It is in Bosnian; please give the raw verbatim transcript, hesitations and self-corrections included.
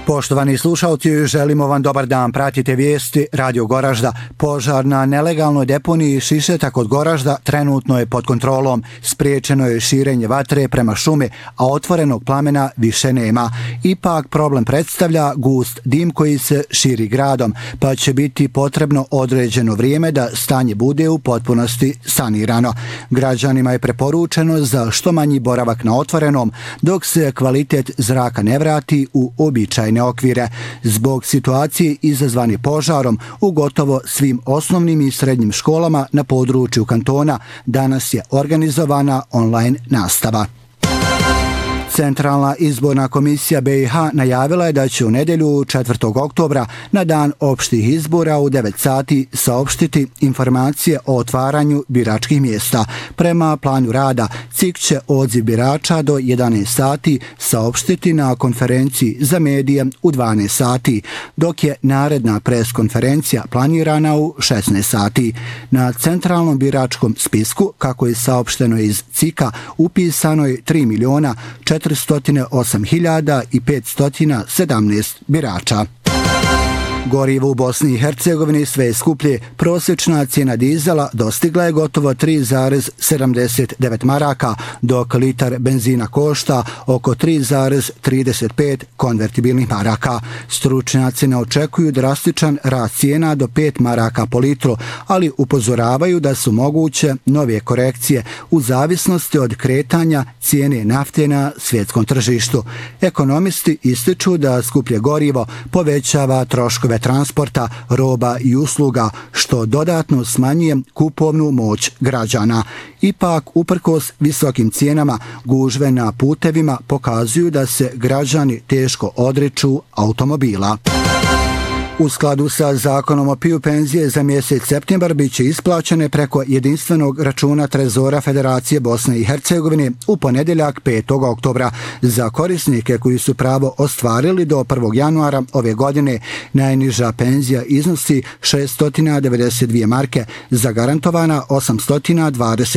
Poštovani slušalci, želimo vam dobar dan. Pratite vijesti Radio Goražda. Požar na nelegalnoj deponiji Šišeta kod Goražda trenutno je pod kontrolom. Spriječeno je širenje vatre prema šumi, a otvorenog plamena više nema. Ipak problem predstavlja gust dim koji se širi gradom, pa će biti potrebno određeno vrijeme da stanje bude u potpunosti sanirano. Građanima je preporučeno za što manji boravak na otvorenom, dok se kvalitet zraka ne vrati u običajne okvire. Zbog situacije izazvane požarom u gotovo svim osnovnim i srednjim školama na području kantona danas je organizovana online nastava. Centralna izborna komisija B i H najavila je da će u nedjelju četvrtog oktobra na dan opštih izbora u devet sati saopštiti informacije o otvaranju biračkih mjesta. Prema planu rada, C I K će odziv birača do jedanaest sati saopštiti na konferenciji za medije u dvanaest sati, dok je naredna pres konferencija planirana u šesnaest sati. Na centralnom biračkom spisku, kako je saopšteno iz C I K-a, upisano je tri miliona četiristo osam hiljada petsto sedamnaest birača. Gorivo u Bosni i Hercegovini sve je skuplje. Prosječna cijena dizela dostigla je gotovo tri zarez sedamdeset devet maraka, dok litar benzina košta oko tri zarez trideset pet konvertibilnih maraka. Stručnjaci ne očekuju drastičan rast cijena do pet maraka po litru, ali upozoravaju da su moguće nove korekcije u zavisnosti od kretanja cijene nafte na svjetskom tržištu. Ekonomisti ističu da skuplje gorivo povećava troškove transporta, roba i usluga, što dodatno smanjuje kupovnu moć građana. Ipak, uprkos visokim cijenama, gužve na putevima pokazuju da se građani teško odriču automobila. U skladu sa zakonom o P I U penzije za mjesec septembar bit će isplaćene preko jedinstvenog računa Trezora Federacije Bosne i Hercegovine u ponedjeljak petog oktobra. Za korisnike koji su pravo ostvarili do prvog januara ove godine, najniža penzija iznosi šeststo devedeset dvije marke, zagarantovana osamsto dvadeset